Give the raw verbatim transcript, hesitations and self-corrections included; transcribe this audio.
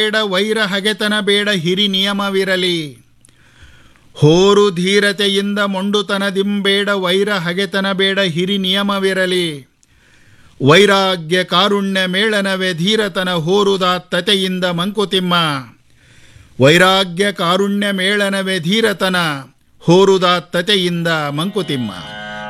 ಬೇಡ ವೈರ ಹಗೆತನ ಬೇಡ ಹಿರಿ ನಿಯಮವಿರಲಿ. ಹೋರು ಧೀರತೆಯಿಂದ ಮೊಂಡುತನದಿಂಬೇಡ ವೈರ ಹಗೆತನ ಬೇಡ ಹಿರಿ ನಿಯಮವಿರಲಿ. ವೈರಾಗ್ಯ ಕಾರುಣ್ಯ ಮೇಳನವೇ ಧೀರತನ ಹೋರುದಾತ್ತತೆಯಿಂದ ಮಂಕುತಿಮ್ಮ. ವೈರಾಗ್ಯ ಕಾರುಣ್ಯ ಮೇಳನವೇ ಧೀರತನ ಹೋರುದಾತ್ತತೆಯಿಂದ ಮಂಕುತಿಮ್ಮ.